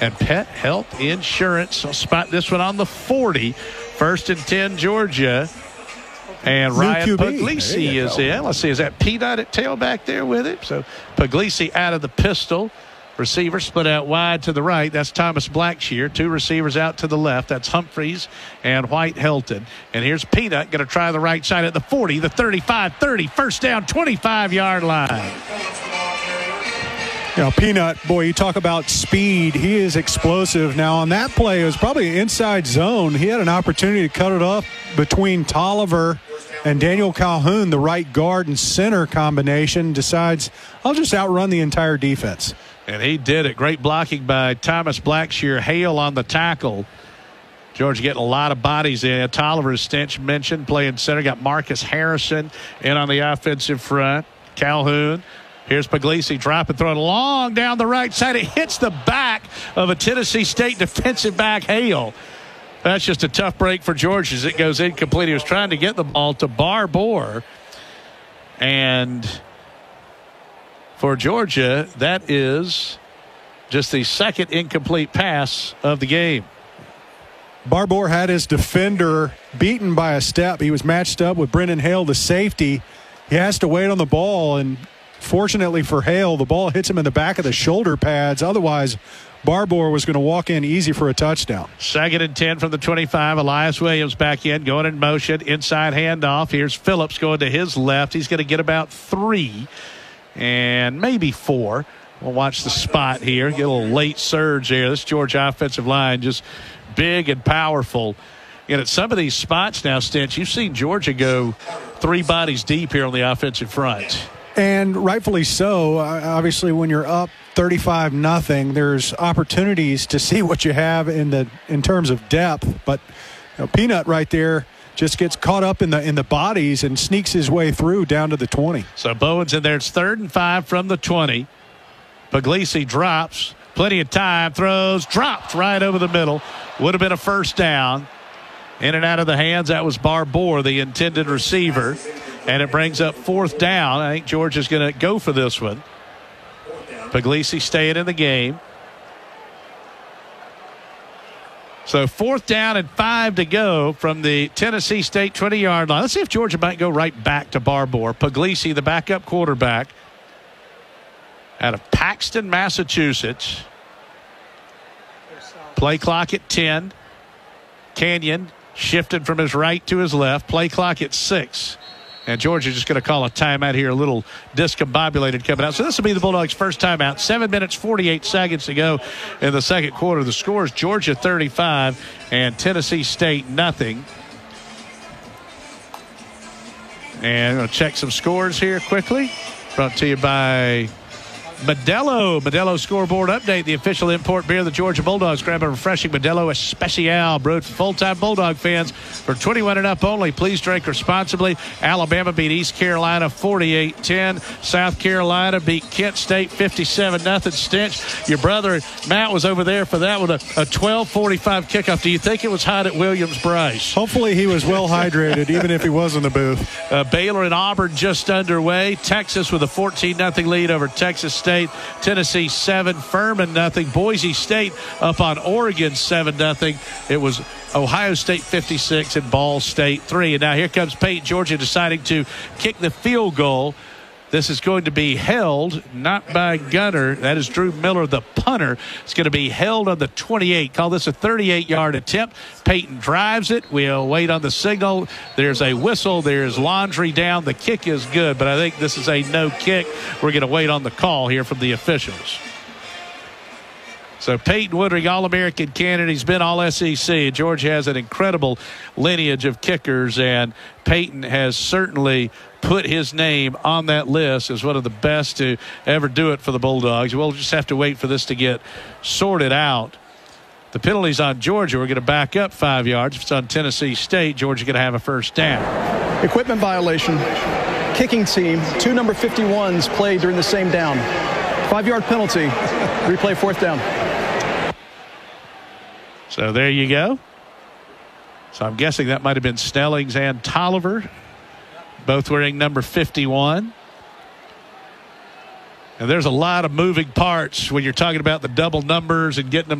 and Pet Health Insurance. I'll spot this one on the 40. 1st and 10, Georgia. And Ryan Puglisi is in. Let's see, is that Peanut at tailback there with it? So Puglisi out of the pistol. Receiver split out wide to the right. That's Thomas Blackshear. 2 receivers out to the left. That's Humphreys and White Helton. And here's Peanut going to try the right side at the 40, the 35, 30. First down, 25-yard line. You know, Peanut, boy, you talk about speed. He is explosive. Now, on that play, it was probably an inside zone. He had an opportunity to cut it off between Tolliver and Daniel Calhoun, the right guard and center combination. Decides, I'll just outrun the entire defense. And he did it. Great blocking by Thomas Blackshear. Hale on the tackle. Georgia getting a lot of bodies in. Tolliver, as Stinch mentioned, playing center. Got Marcus Harrison in on the offensive front. Calhoun. Here's Puglisi dropping, throwing long down the right side. It hits the back of a Tennessee State defensive back, Hale. That's just a tough break for Georgia as it goes incomplete. He was trying to get the ball to Barbour. And for Georgia, that is just the second incomplete pass of the game. Barbour had his defender beaten by a step. He was matched up with Brendan Hale, the safety. He has to wait on the ball, and fortunately for Hale, the ball hits him in the back of the shoulder pads. Otherwise, Barbour was going to walk in easy for a touchdown. 2nd and 10 from the 25. Elias Williams back in, going in motion. Inside handoff. Here's Phillips going to his left. He's going to get about 3 and maybe 4. We'll watch the spot here. Get a little late surge there. This Georgia offensive line just big and powerful. And at some of these spots now, Stinch, you've seen Georgia go 3 bodies deep here on the offensive front. And rightfully so. Obviously, when you're up 35-0, there's opportunities to see what you have in terms of depth. But Peanut right there just gets caught up in the bodies and sneaks his way through down to the 20. So Bowen's in there. It's 3rd and 5 from the 20. Puglisi drops. Plenty of time. Throws. Dropped right over the middle. Would have been a first down. In and out of the hands. That was Barbour, the intended receiver. And it brings up 4th down. I think Georgia's going to go for this one. Puglisi staying in the game. So 4th down and 5 to go from the Tennessee State 20-yard line. Let's see if Georgia might go right back to Barbour. Puglisi, the backup quarterback out of Paxton, Massachusetts. Play clock at 10. Canyon shifted from his right to his left. Play clock at 6. And Georgia's just going to call a timeout here, a little discombobulated coming out. So this will be the Bulldogs' first timeout. 7 minutes, 48 seconds to go in the second quarter. The score is Georgia 35 and Tennessee State nothing. And I'm going to check some scores here quickly. Brought to you by Modelo scoreboard update, the official import beer of the Georgia Bulldogs. Grab a refreshing Modelo Especial brewed for full-time Bulldog fans for 21 and up only. Please drink responsibly. Alabama beat East Carolina 48-10. South Carolina beat Kent State 57-0. Stinch, your brother Matt was over there for that one, a 12:45 kickoff. Do you think it was hot at Williams-Brice? Hopefully he was well hydrated, even if he was in the booth. Baylor and Auburn just underway. Texas with a 14-0 lead over Texas State. Tennessee 7, Furman 0. Boise State up on Oregon 7-0. It was Ohio State 56 and Ball State 3. And now here comes Peyton, Georgia deciding to kick the field goal. This is going to be held, not by Gunner. That is Drew Miller, the punter. It's going to be held on the 28. Call this a 38-yard attempt. Peyton drives it. We'll wait on the signal. There's a whistle. There's laundry down. The kick is good, but I think this is a no kick. We're going to wait on the call here from the officials. So Peyton Woodring, All-American candidate. He's been All-SEC. Georgia has an incredible lineage of kickers, and Peyton has certainly put his name on that list as one of the best to ever do it for the Bulldogs. We'll just have to wait for this to get sorted out. The penalty's on Georgia. We're going to back up 5 yards. If it's on Tennessee State, Georgia's going to have a first down. Equipment violation. Kicking team, 2 number 51s played during the same down. 5-yard penalty. Replay 4th down. So there you go. So I'm guessing that might have been Snellings and Tolliver, both wearing number 51. And there's a lot of moving parts when you're talking about the double numbers and getting them